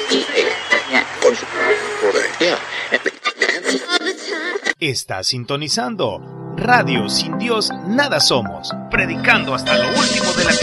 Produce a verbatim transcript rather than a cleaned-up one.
Está sintonizando Radio Sin Dios Nada Somos, predicando hasta lo último de la